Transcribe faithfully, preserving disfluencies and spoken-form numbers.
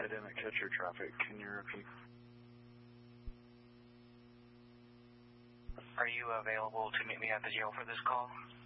I didn't catch your traffic. Can you repeat? Are you available to meet me at the jail for this call?